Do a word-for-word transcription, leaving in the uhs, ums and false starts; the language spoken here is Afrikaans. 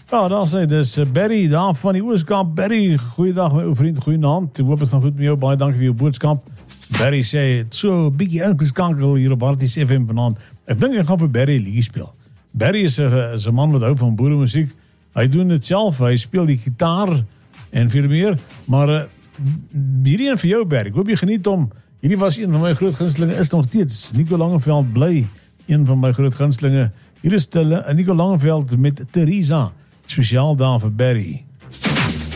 Ja, daar sê dis uh, Barry, daar van die Ooskamp. Barry, goeiedag my ou vriend, goeienaand. Ek hoop het gaan goed met jou, baie dankie vir jou boodskap. Barry sê, het so bietjie ingeskankel hier op Harties F M vanaand. Ek dink ek gaan vir Barry liedjie speel. Barry is 'n is 'n man wat hou van boeremusiek. Hy doen dit self, hy speel die gitaar en veel meer, maar uh, hierdie een vir jou, Barry. Ek hoop jy geniet hom. Hierdie was een van my groot gunstelinge, is nog steeds. Nico Langeveld bly een van my groot gunstelinge. Hier is Nico Langeveld met Theresa, spesiaal daar vir Barry.